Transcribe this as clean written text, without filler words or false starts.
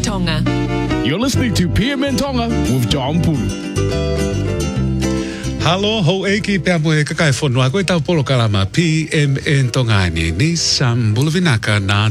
Tonga. You're listening to PMN Tonga with John Pulu. Halo, ho eiki pea mo e kakai whanua koe tau polo kalama PMN Tonga ni Nissan Bulavinaka na